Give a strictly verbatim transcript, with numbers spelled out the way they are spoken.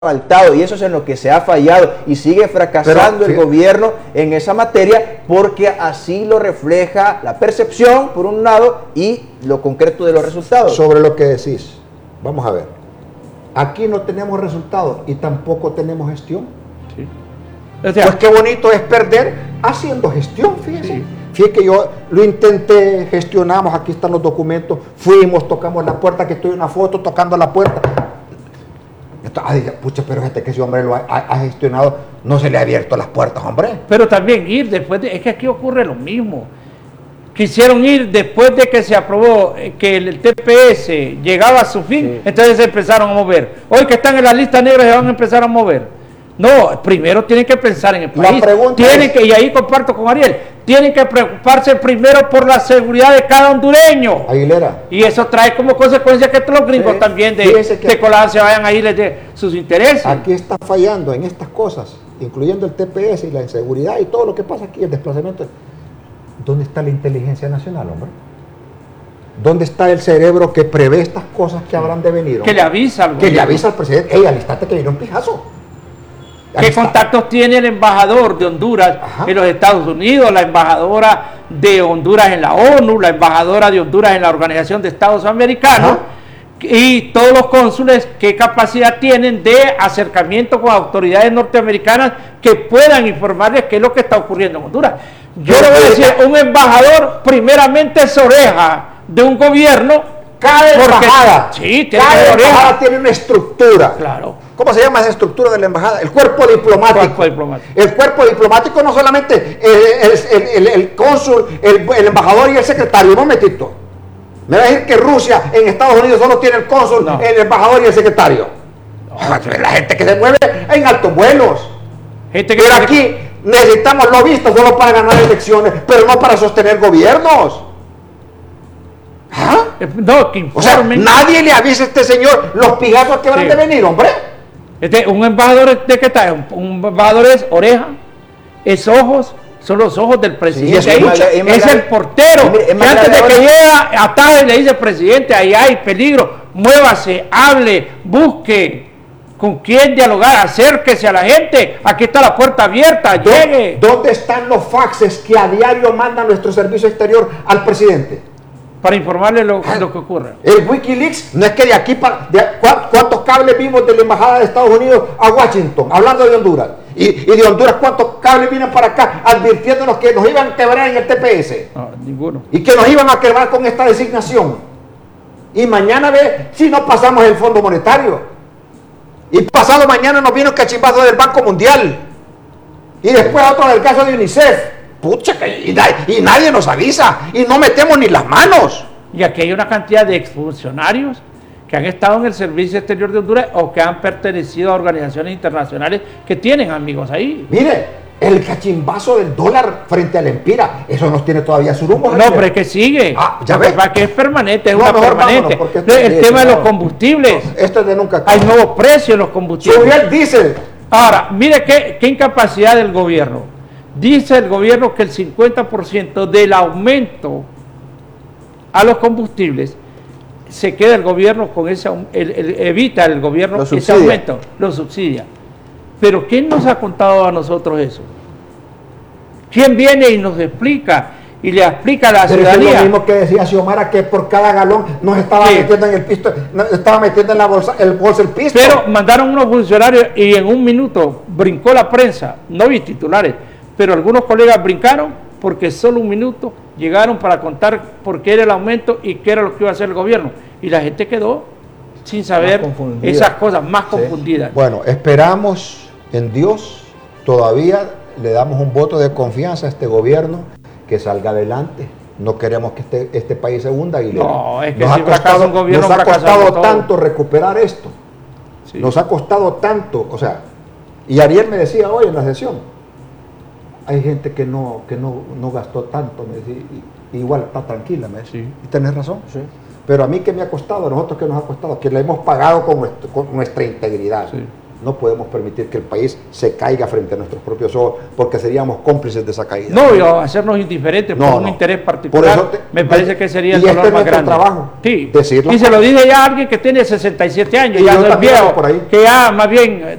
faltado, y eso es en lo que se ha fallado y sigue fracasando Pero, el sí. gobierno en esa materia, porque así lo refleja la percepción por un lado y lo concreto de los resultados. Sobre lo que decís, vamos a ver, aquí no tenemos resultados y tampoco tenemos gestión. Sí. O sea, pues qué bonito es perder haciendo gestión, fíjense. Sí. Fíjate que yo lo intenté, gestionamos, aquí están los documentos, fuimos, tocamos la puerta, que estoy en una foto tocando la puerta. Ay, pucha, pero este que ese hombre lo ha, ha gestionado, no se le ha abierto las puertas, hombre. Pero también ir después de, es que aquí ocurre lo mismo. Quisieron ir después de que se aprobó que el T P S llegaba a su fin, sí. entonces se empezaron a mover. Hoy que están en la lista negra se van a empezar a mover. No, primero tienen que pensar en el país. Tienen es, que, y ahí comparto con Ariel, tienen que preocuparse primero por la seguridad de cada hondureño. Aguilera. Y eso trae como consecuencia que los gringos sí. también de, de colada se vayan a ir de sus intereses. Aquí está fallando en estas cosas, incluyendo el T P S y la inseguridad y todo lo que pasa aquí, el desplazamiento. ¿Dónde está la inteligencia nacional, hombre? ¿Dónde está el cerebro que prevé estas cosas que habrán de venir? Hombre? Que le avisa al Que le avisa al presidente, ey, al instante que viene un pijazo. ¿Qué está. contactos tiene el embajador de Honduras Ajá. en los Estados Unidos, la embajadora de Honduras en la ONU, la embajadora de Honduras en la Organización de Estados Americanos Ajá. y todos los cónsules? ¿Qué capacidad tienen de acercamiento con autoridades norteamericanas que puedan informarles qué es lo que está ocurriendo en Honduras? Yo le voy a decir, un embajador primeramente es oreja de un gobierno. Cada embajada, sí, tiene, cada embajada tiene una estructura. Claro. ¿Cómo se llama esa estructura de la embajada? El cuerpo diplomático. Cuerpo diplomático. El cuerpo diplomático no solamente el, el, el, el cónsul, el, el embajador y el secretario. Un momentito. Me va a decir que Rusia en Estados Unidos solo tiene el cónsul, no. el embajador y el secretario. No. La gente que se mueve en altos vuelos. Gente que pero aquí se... necesitamos lobistas solo para ganar elecciones, pero no para sostener gobiernos. ¿Ah? No, que o sea, nadie le avisa a este señor los pijazos que van sí. de venir, hombre. Este, un embajador de qué tal, un, un embajador es oreja, es ojos, son los ojos del presidente. Sí, es, mucha, es, es el portero es, es que antes de que llega ataja y le dice presidente, ahí hay peligro, muévase, hable, busque con quién dialogar, acérquese a la gente, aquí está la puerta abierta, ¿Dó, llegue. ¿Dónde están los faxes que a diario manda nuestro servicio exterior al presidente? Para informarle lo, lo que ocurre. El Wikileaks, no es que de aquí para... De, ¿Cuántos cables vimos de la Embajada de Estados Unidos a Washington, hablando de Honduras? Y, y de Honduras, ¿cuántos cables vienen para acá advirtiéndonos que nos iban a quebrar en el T P S? No, ninguno. Y que nos iban a quebrar con esta designación. Y mañana ve si no pasamos el Fondo Monetario. Y pasado mañana nos viene un cachimbazo del Banco Mundial. Y después otro del caso de UNICEF. Pucha, y, y nadie nos avisa y no metemos ni las manos. Y aquí hay una cantidad de exfuncionarios que han estado en el Servicio Exterior de Honduras o que han pertenecido a organizaciones internacionales que tienen amigos ahí. Mire, el cachimbazo del dólar frente al empira, eso nos tiene todavía su rumbo. No, pero es que sigue. Ah, ya ves. Que es permanente, es no, una permanente. Vámonos, el es, tema no, de los combustibles. No, esto es de nunca. Hay nuevos precios en los combustibles. Subió el diésel. Ahora, mire qué, qué incapacidad del gobierno. Dice el gobierno que el cincuenta por ciento del aumento a los combustibles se queda el gobierno con ese el, el, evita el gobierno ese aumento, lo subsidia. Pero ¿quién nos ha contado a nosotros eso? ¿Quién viene y nos explica y le explica a la Pero ciudadanía? Es lo mismo que decía Xiomara, que por cada galón nos estaba sí. metiendo en el pisto, nos estaba metiendo en la bolsa el bolsa el pisto. Pero mandaron unos funcionarios y en un minuto brincó la prensa, no vi titulares, pero algunos colegas brincaron porque solo un minuto llegaron para contar por qué era el aumento y qué era lo que iba a hacer el gobierno. Y la gente quedó sin saber esas cosas, más sí. confundidas. Bueno, esperamos en Dios, todavía le damos un voto de confianza a este gobierno que salga adelante. No queremos que este, este país se hunda. Y no, es que nos si ha costado, un gobierno, nos ha costado tanto recuperar esto. Sí. Nos ha costado tanto, o sea, y Ariel me decía hoy en la sesión, hay gente que no que no, no gastó tanto, me decía, y, igual está tranquila, me decía. Sí. Y tenés razón. Sí. Pero a mí que me ha costado, a nosotros que nos ha costado, que le hemos pagado con, nuestro, con nuestra integridad. Sí. no podemos permitir que el país se caiga frente a nuestros propios ojos, porque seríamos cómplices de esa caída. No, y hacernos indiferentes no, por un no. interés particular, por eso te, me parece que sería el dolor este más grande. Trabajo, sí. Y se lo dice ya a alguien que tiene sesenta y siete años, y ya no es viejo, por ahí. Que ya más bien